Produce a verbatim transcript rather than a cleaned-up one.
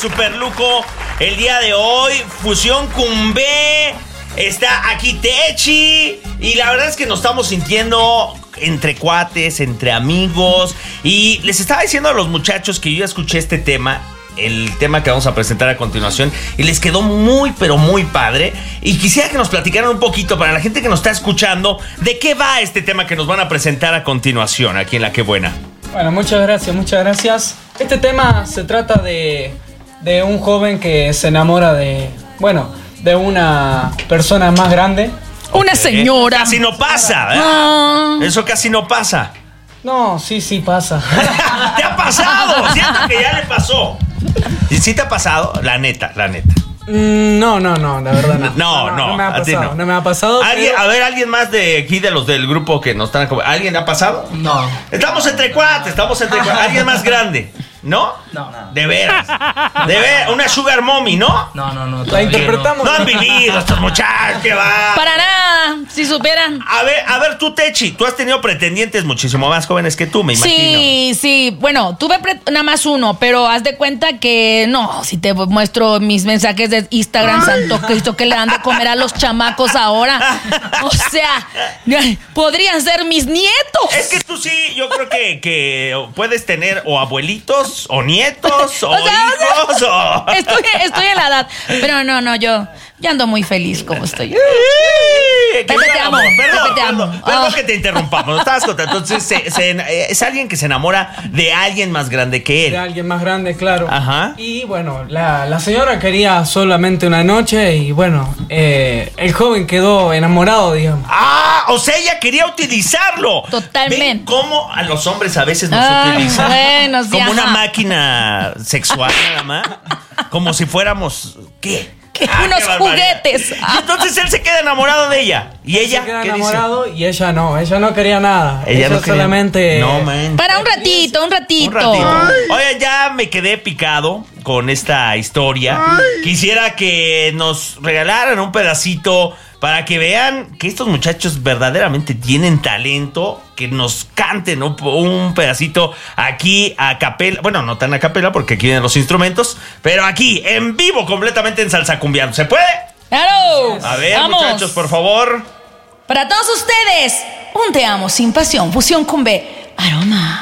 Superluco el día de hoy. Fusión Cumbé. Está aquí Techi. Y la verdad es que nos estamos sintiendo entre cuates, entre amigos. Y les estaba diciendo a los muchachos que yo ya escuché este tema, el tema que vamos a presentar a continuación, y les quedó muy, pero muy padre. Y quisiera que nos platicaran un poquito, para la gente que nos está escuchando, de qué va este tema que nos van a presentar a continuación aquí en La Qué Buena. Bueno, muchas gracias, muchas gracias. Este tema se trata de, de un joven que se enamora de, bueno, de una persona más grande. Una señora. Casi no pasa, ¿eh? Ah. Eso casi no pasa. No, sí, sí pasa. ¿Te ha pasado? Siento que ya le pasó. ¿Y sí te ha pasado? La neta, la neta. Mm, no, no, no, la verdad no. No, no, no me ha a ti pasado, no. no me ha pasado. ¿Alguien, pero... A ver, ¿alguien más de aquí, de los del grupo que nos están... ¿Alguien ha pasado? No. Estamos entre cuates, estamos entre cuates. ¿Alguien más grande? ¿No? No. De veras. De veras. Una sugar mommy, ¿no? No, no, no. La interpretamos. No han vivido estos muchachos, que va. Para nada, si supieran. A ver, a ver, tú, Techi, tú has tenido pretendientes muchísimo más jóvenes que tú, me imagino. Sí, sí. Bueno, tuve pre- nada más uno, pero haz de cuenta que no, si te muestro mis mensajes de Instagram, santo Cristo, que le dan de comer a los chamacos ahora. O sea, podrían ser mis nietos. Es que tú sí, yo creo que, que puedes tener o abuelitos, o nietos, o, O sea, hijos, o... Estoy, estoy en la edad. Pero no, no, yo, yo ando muy feliz como estoy. ¡Qué Pepe, te amo, amor! Perdón, Pepe, te amo. perdón, perdón Oh. que te interrumpamos. No estabas contando. Entonces, se- se- es alguien que se enamora de alguien más grande que De él. alguien más grande, claro. Ajá. Y bueno, la, la señora quería solamente una noche y bueno, eh, el joven quedó enamorado, digamos. ¡Ah! O sea, ella quería utilizarlo. Totalmente. ¿Ven cómo a los hombres a veces nos Ah, utilizan? bueno, sí, Como una ajá. máquina sexual, nada más. Como si fuéramos... ¿Qué? Que Ah, unos qué barbaridad. juguetes. Y entonces él se queda enamorado de ella. ¿Y ella Se queda qué dice? enamorado y ella no, ella no quería nada. Ella no quería- solamente... No, man. Para un ratito, un ratito. Un ratito. Oye, ya me quedé picado con esta historia. Quisiera que nos regalaran un pedacito para que vean que estos muchachos verdaderamente tienen talento, que nos canten un, un pedacito aquí a capela. Bueno, no tan a capela porque aquí vienen los instrumentos, pero aquí, en vivo, completamente en salsa cumbiano. ¿Se puede? ¡Claro! A ver, Vamos. muchachos, por favor. Para todos ustedes, un te amo sin pasión, fusión cumbé, aroma.